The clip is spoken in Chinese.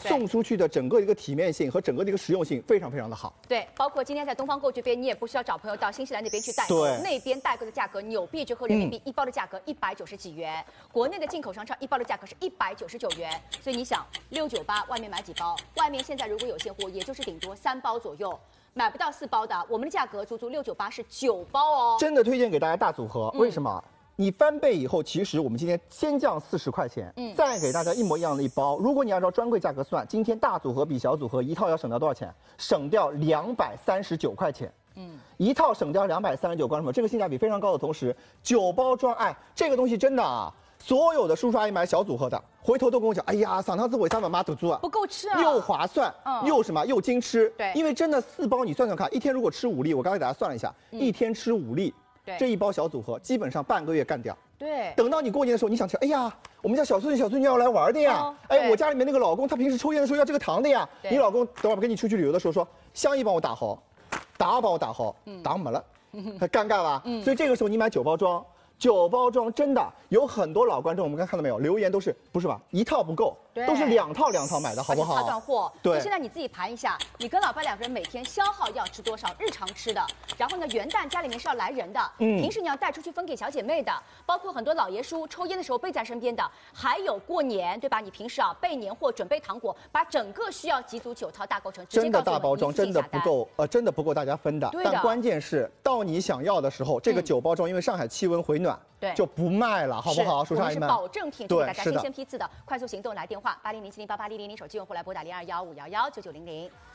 送出去的整个一个体面性和整个的一个实用性非常非常的好。 对，包括今天在东方购这边，你也不需要找朋友到新西兰那边去代购，那边代购的价格纽币折合人民币一包的价格190几元，国内的进口商超一包的价格是199元，所以你想698外面买几包？外面现在如果有现货，也就是顶多3包左右。买不到4包的，我们的价格足足698是9包哦。 真的推荐给大家大组合，为什么？你翻倍以后，其实我们今天先降40块钱，再给大家一模一样的一包。如果你按照专柜价格算，今天大组合比小组合一套要省掉多少钱？省掉239块钱。一套省掉239块，什么？这个性价比非常高的同时，9包装，哎，这个东西真的啊。所有的叔叔阿姨买小组合的，回头都跟我讲，哎呀，上趟子为啥妈肚子啊？ 不够吃啊， 又划算，又什么又精吃。 对， 因为真的4包你算算看，一天如果吃5粒，我刚才给大家算了一下，一天吃5粒，这一包小组合基本上半个月干掉。 对， 等到你过年的时候，你想起来，哎呀，我们家小孙女要来玩的呀，哎，我家里面那个老公他平时抽烟的时候要这个糖的呀，你老公等会儿跟你出去旅游的时候说，香烟帮我打好，糖帮我打好，糖没了，很尴尬吧？所以这个时候你买9包装。9包装真的有很多老观众，我们刚看到没有？留言都是不是吧？一套不够，都是2套买的，好不好？ 大断货。 对。 现在你自己盘一下，你跟老爸2个人每天消耗要吃多少日常吃的？然后呢，元旦家里面是要来人的，平时你要带出去分给小姐妹的，包括很多老爷叔抽烟的时候背在身边的，还有过年对吧？你平时啊备年货、准备糖果，把整个需要几组9套大购成， 真的大包装真的不够，真的不够大家分的。但关键是到你想要的时候，这个9包装因为上海气温回暖。 对， 就不卖了，好不好？叔叔阿姨们， 是保证品质给大家新鲜批次的，快速行动来电话8007088600，手机用户来拨打0215119900。